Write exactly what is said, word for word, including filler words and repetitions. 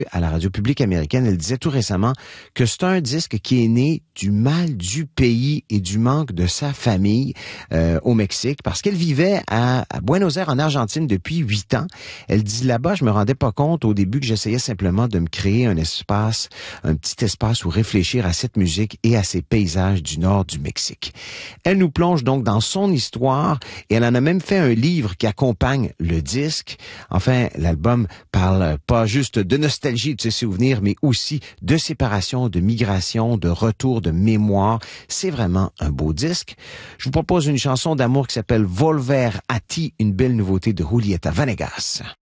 à la radio publique américaine, elle disait tout récemment que c'est un disque qui est né du mal du pays et du manque de sa famille euh, au Mexique, parce qu'elle vivait à, à Buenos Aires, en Argentine, depuis huit ans. Elle dit là-bas, je me rendais pas compte au début que j'essayais simplement de me créer un espace, un petit espace où réfléchir à cette musique et à ces paysages du nord du Mexique. Elle nous plonge donc dans son histoire et elle en a même fait un livre qui accompagne le disque. Enfin, l'album parle pas juste de nostalgie, de ses souvenirs, mais aussi de séparation, de migration, de retour, de mémoire. C'est vraiment un beau disque. Je vous propose une chanson d'amour qui s'appelle Volver a ti, une belle nouveauté de Julieta Venegas.